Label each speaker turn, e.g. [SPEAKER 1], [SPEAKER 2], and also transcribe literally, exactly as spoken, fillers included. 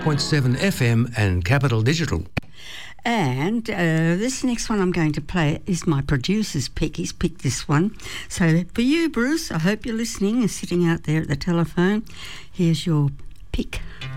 [SPEAKER 1] point seven F M and Capital Digital.
[SPEAKER 2] And uh, this next one I'm going to play is my producer's pick. He's picked this one. So for you, Bruce, I hope you're listening and sitting out there at the telephone. Here's your pick.